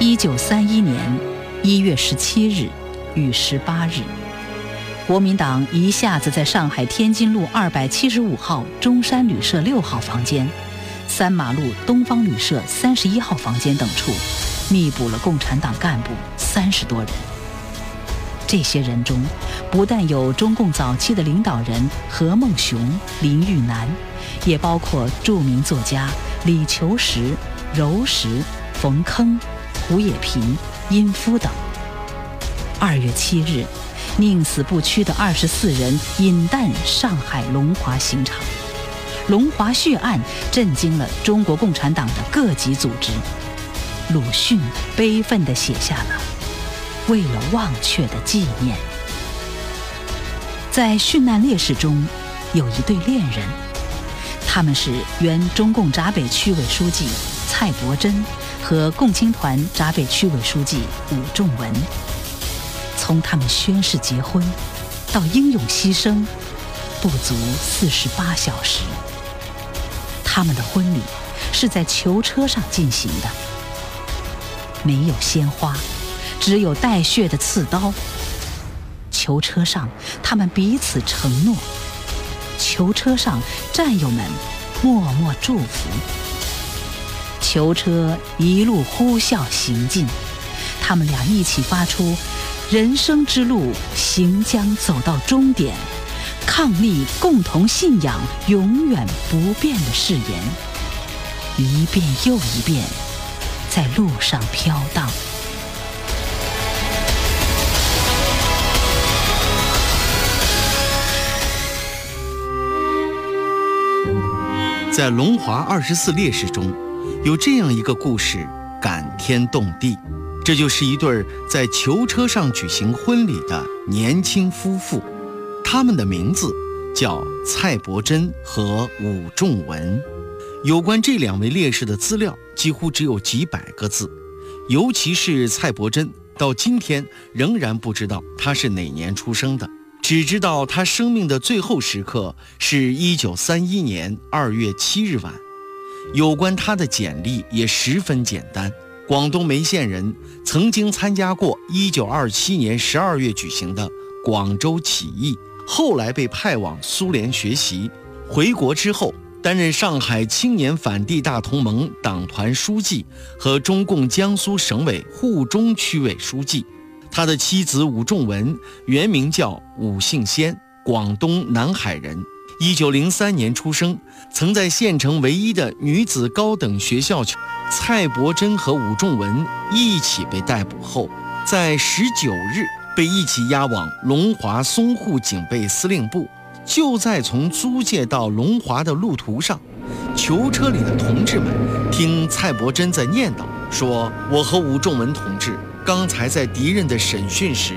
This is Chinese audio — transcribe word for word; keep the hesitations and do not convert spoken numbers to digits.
一九三一年一月十七日与十八日，国民党一下子在上海天津路二百七十五号中山旅社六号房间、三马路东方旅社三十一号房间等处，密捕了共产党干部三十多人。这些人中，不但有中共早期的领导人何孟雄、林育南，也包括著名作家李求实、柔石、冯铿、胡也平、殷夫等。二月七日，宁死不屈的二十四人引弹上海龙华刑场，龙华血案震惊了中国共产党的各级组织。鲁迅悲愤地写下了为了忘却的纪念。在殉难烈士中，有一对恋人，他们是原中共闸北区委书记蔡伯珍和共青团闸北区委书记伍仲文。从他们宣誓结婚到英勇牺牲，不足四十八小时。他们的婚礼是在囚车上进行的，没有鲜花，只有带血的刺刀。囚车上，他们彼此承诺；囚车上，战友们默默祝福。囚车一路呼啸行进，他们俩一起发出人生之路行将走到终点，抗力共同信仰永远不变的誓言，一遍又一遍在路上飘荡。 在龙华二十四烈士中，有这样一个故事，感天动地。这就是一对在囚车上举行婚礼的年轻夫妇，他们的名字叫蔡伯珍和伍仲文。有关这两位烈士的资料几乎只有几百个字，尤其是蔡伯珍，到今天仍然不知道他是哪年出生的，只知道他生命的最后时刻是一九三一年二月七日晚。有关他的简历也十分简单，广东梅县人，曾经参加过一九二七年十二月举行的广州起义，后来被派往苏联学习，回国之后担任上海青年反帝大同盟党团书记和中共江苏省委沪中区委书记。他的妻子伍仲文原名叫伍杏仙，广东南海人，一九零三年出生，曾在县城唯一的女子高等学校。蔡伯珍和伍仲文一起被逮捕后，在十九日被一起押往龙华淞沪警备司令部。就在从租界到龙华的路途上，囚车里的同志们听蔡伯珍在念叨说：“我和伍仲文同志刚才在敌人的审讯时